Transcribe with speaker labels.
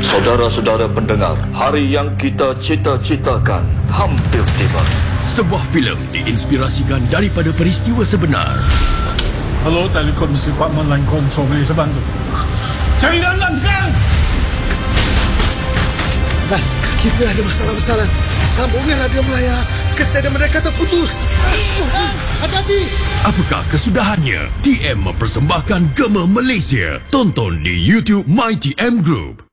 Speaker 1: Saudara-saudara pendengar, hari yang kita cita-citakan hampir tiba.
Speaker 2: Sebuah filem diinspirasikan daripada peristiwa sebenar.
Speaker 3: Hello, Telekom Department Line Control, boleh saya bantu? Cari dalam sekarang!
Speaker 4: Nah, kita ada masalah besar. Sambungan radio Melaya ke stadium mereka terputus. Hadapi!
Speaker 2: Apakah kesudahannya? TM mempersembahkan Gema Malaysia. Tonton di YouTube My TM Group.